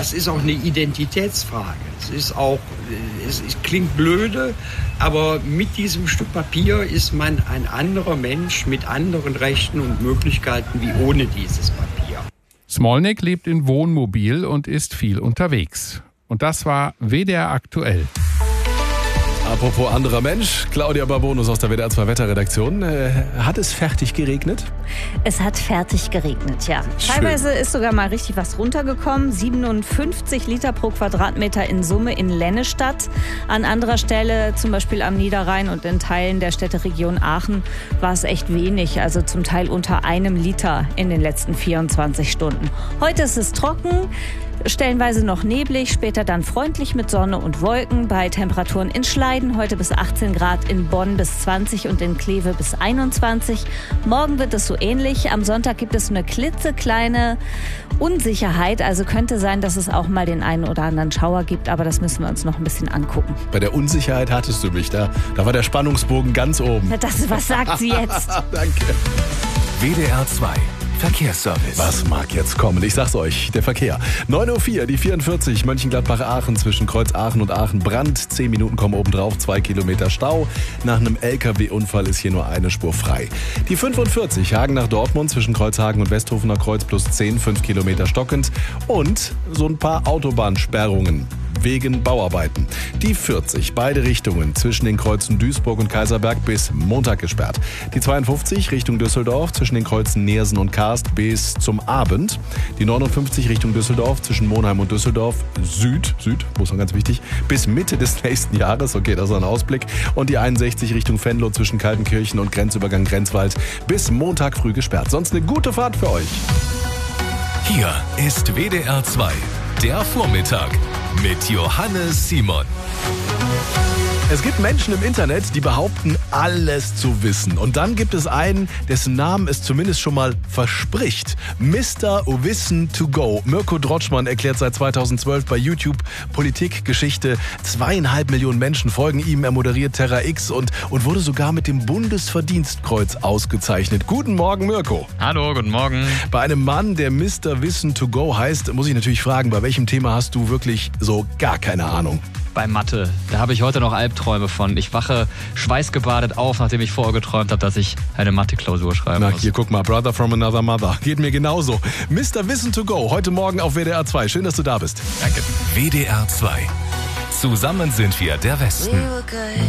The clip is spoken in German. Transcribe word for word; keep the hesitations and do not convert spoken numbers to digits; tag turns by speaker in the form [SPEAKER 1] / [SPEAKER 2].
[SPEAKER 1] das ist auch eine Identitätsfrage. Es ist auch, es, es klingt blöde, aber mit diesem Stück Papier ist man ein anderer Mensch mit anderen Rechten und Möglichkeiten wie ohne dieses Papier.
[SPEAKER 2] Smolnik lebt in Wohnmobil und ist viel unterwegs. Und das war W D R aktuell.
[SPEAKER 3] Apropos anderer Mensch, Claudia Barbonus aus der W D R zwei Wetterredaktion. Äh, hat es fertig geregnet?
[SPEAKER 4] Es hat fertig geregnet, ja.
[SPEAKER 3] Schön.
[SPEAKER 4] Teilweise ist sogar mal richtig was runtergekommen. siebenundfünfzig Liter pro Quadratmeter in Summe in Lennestadt. An anderer Stelle, zum Beispiel am Niederrhein und in Teilen der Städteregion Aachen, war es echt wenig. Also zum Teil unter einem Liter in den letzten vierundzwanzig Stunden. Heute ist es trocken. Stellenweise noch neblig, später dann freundlich mit Sonne und Wolken bei Temperaturen in Schleiden heute bis achtzehn Grad, in Bonn bis zwanzig und in Kleve bis einundzwanzig. Morgen wird es so ähnlich. Am Sonntag gibt es eine klitzekleine Unsicherheit, also könnte sein, dass es auch mal den einen oder anderen Schauer gibt, aber das müssen wir uns noch ein bisschen angucken.
[SPEAKER 3] Bei der Unsicherheit hattest du mich, da, da war der Spannungsbogen ganz oben.
[SPEAKER 4] Na, das, was sagt sie jetzt?
[SPEAKER 3] Danke.
[SPEAKER 5] W D R zwei Verkehrsservice.
[SPEAKER 3] Was mag jetzt kommen? Ich sag's euch, der Verkehr. neun Uhr vier, die vierundvierzig, Mönchengladbach-Aachen zwischen Kreuz Aachen und Aachen Brand. Zehn Minuten kommen obendrauf, zwei Kilometer Stau. Nach einem L K W-Unfall ist hier nur eine Spur frei. Die fünfundvierzig, Hagen nach Dortmund zwischen Kreuzhagen und Westhofener Kreuz plus zehn, fünf Kilometer stockend. Und so ein paar Autobahnsperrungen wegen Bauarbeiten. Die vierzig, beide Richtungen zwischen den Kreuzen Duisburg und Kaiserberg bis Montag gesperrt. Die zweiundfünfzig Richtung Düsseldorf zwischen den Kreuzen Neersen und Karst bis zum Abend. Die neunundfünfzig Richtung Düsseldorf zwischen Monheim und Düsseldorf Süd, Süd, muss man ganz wichtig, bis Mitte des nächsten Jahres. Okay, das ist ein Ausblick. Und die einundsechzig Richtung Venlo zwischen Kaltenkirchen und Grenzübergang Grenzwald bis Montag früh gesperrt. Sonst eine gute Fahrt für euch.
[SPEAKER 5] Hier ist W D R zwei, der Vormittag mit Johannes Simon.
[SPEAKER 3] Es gibt Menschen im Internet, die behaupten, alles zu wissen. Und dann gibt es einen, dessen Namen es zumindest schon mal verspricht. Mister Wissen to go. Mirko Drotschmann erklärt seit zweitausendzwölf bei YouTube Politik, Geschichte. Zweieinhalb Millionen Menschen folgen ihm. Er moderiert Terra X und, und wurde sogar mit dem Bundesverdienstkreuz ausgezeichnet. Guten Morgen, Mirko.
[SPEAKER 6] Hallo, guten Morgen.
[SPEAKER 3] Bei einem Mann, der Mister Wissen to go heißt, muss ich natürlich fragen, bei welchem Thema hast du wirklich so gar keine Ahnung?
[SPEAKER 6] Bei Mathe, da habe ich heute noch Albträume von. Ich wache schweißgebadet auf, nachdem ich vorher geträumt habe, dass ich eine Mathe-Klausur schreiben
[SPEAKER 3] Na,
[SPEAKER 6] muss.
[SPEAKER 3] hier, guck mal, Brother from another mother. Geht mir genauso. Mister Wissen to go, heute Morgen auf W D R zwei. Schön, dass du da bist.
[SPEAKER 5] Danke. W D R zwei. Zusammen sind wir der Westen.